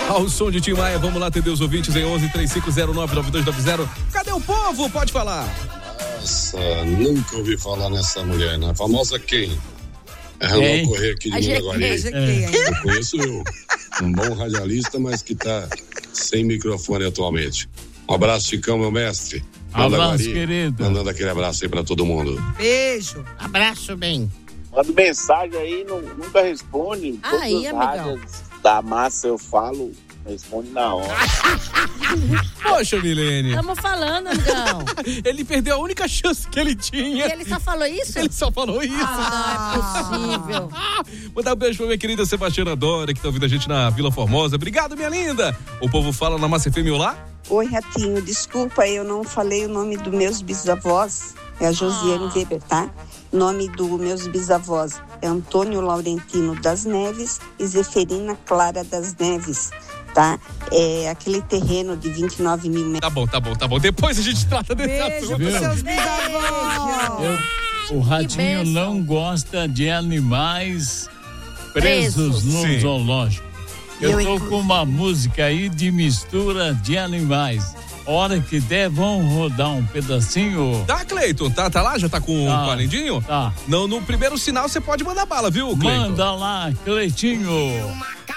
Ao som de Tim Maia, vamos lá atender os ouvintes em 11-3509-9290. Cadê o povo? Pode falar. Nossa, nunca ouvi falar nessa mulher, né? A famosa quem? É Renan Corrêa aqui de Mandaguari. Eu conheço um bom radialista, mas que tá sem microfone atualmente. Um abraço, Chicão, meu mestre. Abraço, querido. Mandando aquele abraço aí pra todo mundo. Beijo. Abraço, bem. Mando mensagem aí, nunca responde. Aí, todas as amigão. rádios da massa eu falo, responde na hora. Poxa, Milene. Estamos falando, amigão. Ele perdeu a única chance que ele tinha. E ele só falou isso? Ele só falou isso. Não é possível. Mandar um beijo pra minha querida Sebastiana Dora, que tá ouvindo a gente na Vila Formosa. Obrigado, minha linda. O povo fala na Massa FM Olá. Oi, Ratinho, desculpa, eu não falei o nome dos meus bisavós, é a Josiane Weber, tá? O nome dos meus bisavós é Antônio Laurentino das Neves e Zeferina Clara das Neves, tá? É aquele terreno de 29 mil metros. Tá bom. Depois a gente trata desse Beijo assunto. pros seus bisavós. O Ratinho não gosta de animais presos no Sim. zoológico. Eu tô com uma música aí de mistura de animais. Hora que der, vão rodar um pedacinho. Tá, Cleiton? Tá lá? Já tá com o parendinho? Tá. Não, no primeiro sinal você pode mandar bala, viu, Cleiton? Manda lá, Cleitinho.